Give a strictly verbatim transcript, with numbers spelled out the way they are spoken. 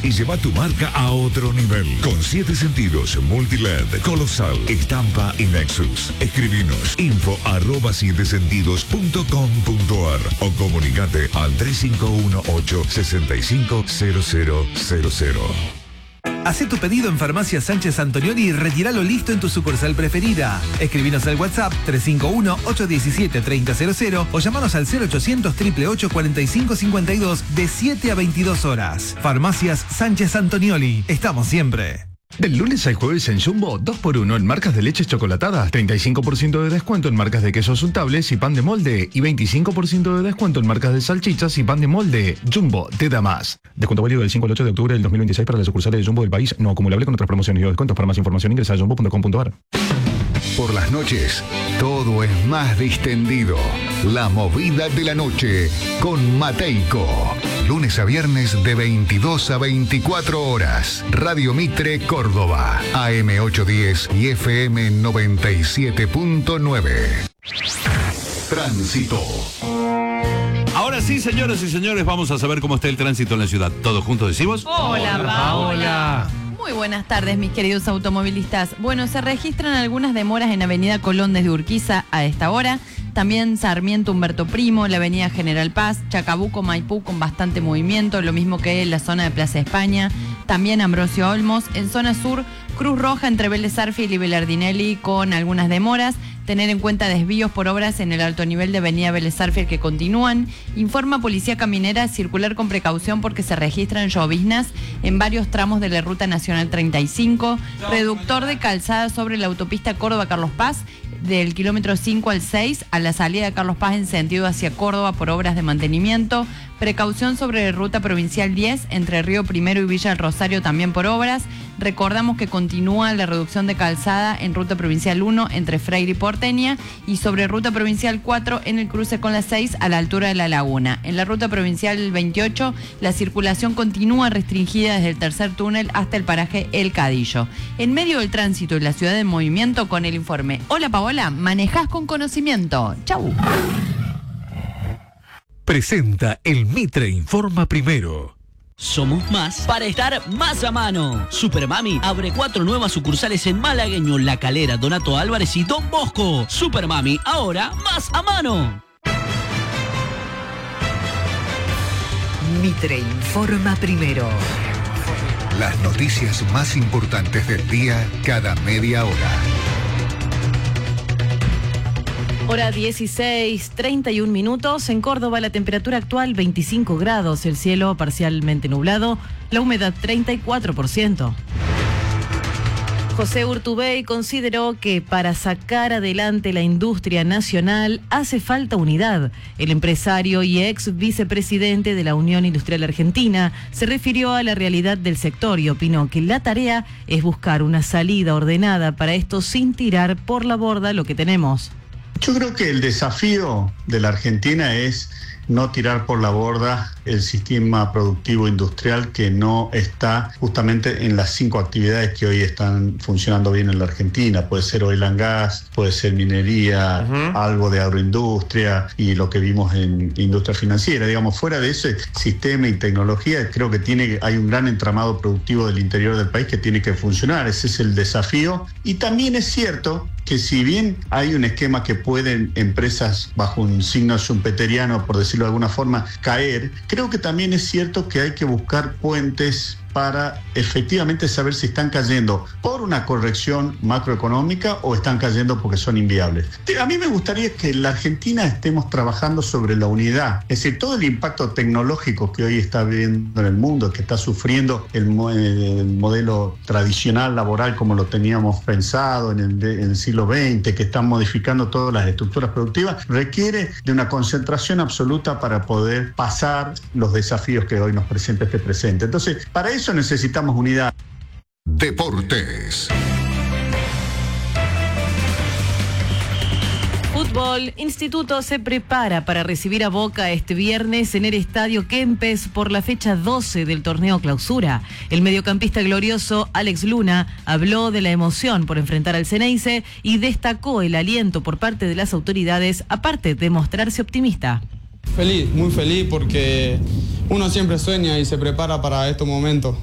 y lleva tu marca a otro nivel. Con siete sentidos, Multiled, Colosal, Estampa y Nexus. Escribinos info arroba siete sentidos punto com punto ar o comunicate al tres cinco uno ocho seis cinco cero cero cero cero. Hacé tu pedido en Farmacia Sánchez Antonioli y retíralo listo en tu sucursal preferida. Escribinos al WhatsApp tres cinco uno ocho uno siete tres cero cero cero o llamanos al cero ochocientos, ocho ocho ocho, cuarenta y cinco cincuenta y dos de siete a veintidós horas. Farmacias Sánchez Antonioli. Estamos siempre. Del lunes al jueves en Jumbo, dos por uno en marcas de leches chocolatadas, treinta y cinco por ciento de descuento en marcas de quesos untables y pan de molde y veinticinco por ciento de descuento en marcas de salchichas y pan de molde. Jumbo te da más. Descuento válido del cinco al ocho de octubre del dos mil veintiséis para las sucursales de Jumbo del país, no acumulable con otras promociones y descuentos. Para más información ingresa a jumbo punto com punto ar. Por las noches, todo es más distendido. La movida de la noche con Mateico. Lunes a viernes de veintidós a veinticuatro horas. Radio Mitre, Córdoba. A M ochocientos diez y F M noventa y siete punto nueve. Tránsito. Ahora sí, señoras y señores, vamos a saber cómo está el tránsito en la ciudad. ¿Todos juntos decimos? Hola, Paola. Muy buenas tardes, mis queridos automovilistas. Bueno, se registran algunas demoras en Avenida Colón desde Urquiza a esta hora. También Sarmiento Humberto Primo, la Avenida General Paz, Chacabuco, Maipú con bastante movimiento, lo mismo que en la zona de Plaza España. También Ambrosio Olmos. En zona sur, Cruz Roja entre Vélez Arfiel y Belardinelli con algunas demoras. Tener en cuenta desvíos por obras en el alto nivel de Avenida Vélez Arfiel que continúan. Informa Policía Caminera circular con precaución porque se registran lloviznas en varios tramos de la Ruta Nacional treinta y cinco. Reductor de calzada sobre la autopista Córdoba-Carlos Paz del kilómetro cinco al seis a la salida de Carlos Paz en sentido hacia Córdoba por obras de mantenimiento. Precaución sobre la Ruta Provincial diez entre Río Primero y Villa del Rosario también por obras. Recordamos que continúa la reducción de calzada en Ruta Provincial uno entre Freire y Porteña y sobre Ruta Provincial cuatro en el cruce con la seis a la altura de la Laguna. En la Ruta Provincial veintiocho la circulación continúa restringida desde el tercer túnel hasta el paraje El Cadillo. En medio del tránsito y la ciudad en movimiento con el informe. Hola Paola, manejás con conocimiento. Chau. Presenta el Mitre Informa Primero. Somos más para estar más a mano. Supermami abre cuatro nuevas sucursales en Malagueño, La Calera, Donato Álvarez y Don Bosco. Supermami, ahora más a mano. Mitre Informa Primero. Las noticias más importantes del día cada media hora. Hora dieciséis, treinta y un minutos. En Córdoba la temperatura actual veinticinco grados, el cielo parcialmente nublado, la humedad treinta y cuatro por ciento. José Urtubey consideró que para sacar adelante la industria nacional hace falta unidad. El empresario y ex vicepresidente de la Unión Industrial Argentina se refirió a la realidad del sector y opinó que la tarea es buscar una salida ordenada para esto sin tirar por la borda lo que tenemos. Yo creo que el desafío de la Argentina es no tirar por la borda el sistema productivo industrial que no está justamente en las cinco actividades que hoy están funcionando bien en la Argentina. Puede ser oil and gas, puede ser minería, uh-huh. algo de agroindustria y lo que vimos en industria financiera. Digamos, fuera de ese sistema y tecnología, creo que tiene, hay un gran entramado productivo del interior del país que tiene que funcionar. Ese es el desafío. Y también es cierto que si bien hay un esquema que pueden empresas bajo un signo schumpeteriano, por decirlo de alguna forma, caer, creo que también es cierto que hay que buscar puentes para efectivamente saber si están cayendo por una corrección macroeconómica o están cayendo porque son inviables. A mí me gustaría que en la Argentina estemos trabajando sobre la unidad, es decir, todo el impacto tecnológico que hoy está viviendo en el mundo, que está sufriendo el, el modelo tradicional laboral como lo teníamos pensado en el, en el siglo veinte, que están modificando todas las estructuras productivas, requiere de una concentración absoluta para poder pasar los desafíos que hoy nos presenta este presente. Entonces, para eso necesitamos unidad. Deportes. Fútbol. Instituto se prepara para recibir a Boca este viernes en el Estadio Kempes por la fecha doce del torneo Clausura. El mediocampista glorioso Alex Luna habló de la emoción por enfrentar al Ceneice y destacó el aliento por parte de las autoridades, aparte de mostrarse optimista. Feliz, muy feliz porque uno siempre sueña y se prepara para estos momentos.